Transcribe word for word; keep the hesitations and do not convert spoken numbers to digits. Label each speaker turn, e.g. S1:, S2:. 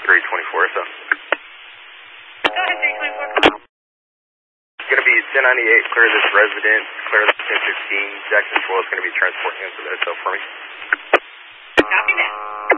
S1: three twenty-four, so.
S2: Go ahead, three twenty-four.
S1: It's going to be ten ninety-eight, clear this resident, clear this ten fifteen. Jackson twelve is going to be transporting him to the hotel for me.
S2: Copy that.